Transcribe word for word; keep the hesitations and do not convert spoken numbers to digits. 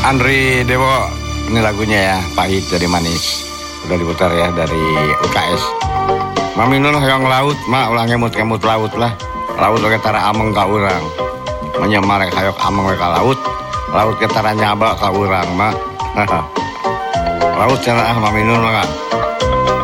Andri Dewo, ini lagunya ya, Pahit Jadi Manis. Udah diputar ya dari U K S. Mami Nun hoyong laut, mak ulah ngemut-ngemut laut lah. Laut oge tara ameng ka urang. Menyemarek hayok ameng we ka laut. Laut ke tara nyaba ka urang, mak. Laut cenah ah Mami Nun mah.